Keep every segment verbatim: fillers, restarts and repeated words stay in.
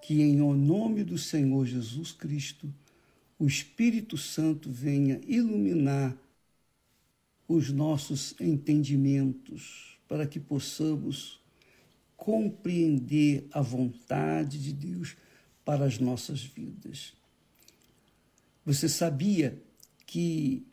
que em nome do Senhor Jesus Cristo, o Espírito Santo venha iluminar os nossos entendimentos para que possamos compreender a vontade de Deus para as nossas vidas. Você sabia que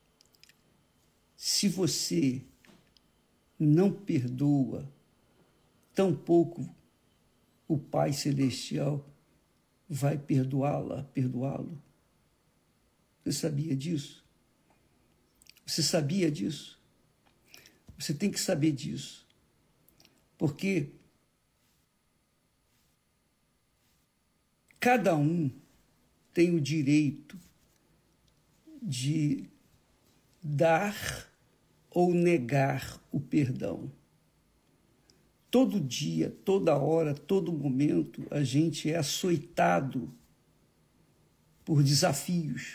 se você não perdoa, tampouco o Pai Celestial vai perdoá-la, perdoá-lo? Você sabia disso? Você sabia disso? Você tem que saber disso. Porque cada um tem o direito de dar ou negar o perdão. Todo dia, toda hora, todo momento, a gente é açoitado por desafios.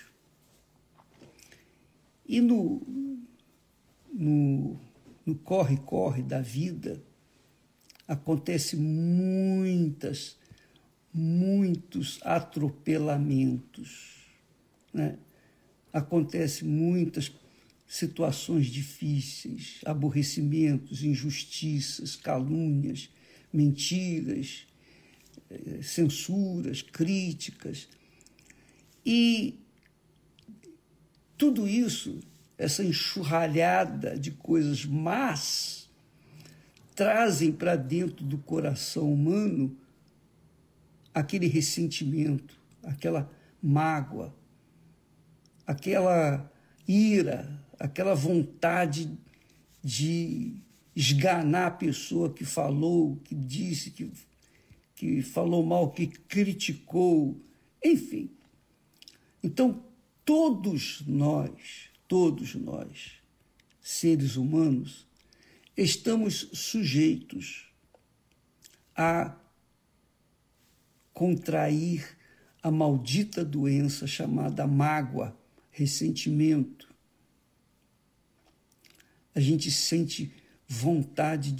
E no, no, no corre-corre da vida, acontece muitas, muitos atropelamentos, né? Acontece muitas situações difíceis, aborrecimentos, injustiças, calúnias, mentiras, censuras, críticas. E tudo isso, essa enxurralhada de coisas más, trazem para dentro do coração humano aquele ressentimento, aquela mágoa, aquela ira, aquela vontade de esganar a pessoa que falou, que disse, que, que falou mal, que criticou, enfim. Então, todos nós, todos nós, seres humanos, estamos sujeitos a contrair a maldita doença chamada mágoa, ressentimento. A gente sente vontade